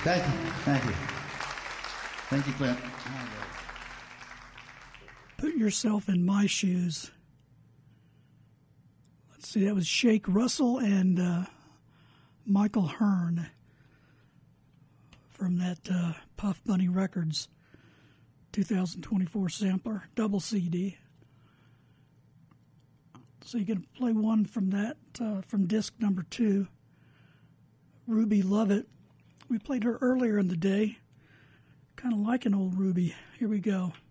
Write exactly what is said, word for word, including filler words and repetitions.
Thank you. Thank you. Thank you, Clint. Put yourself in my shoes. Let's see, that was Shake Russell and uh, Michael Hearn from that uh, Puff Bunny Records two thousand twenty-four sampler, double C D. So you're going to play one from that, uh, from disc number two, Ruby Lovett. We played her earlier in the day. Kind of like an old Ruby. Here we go.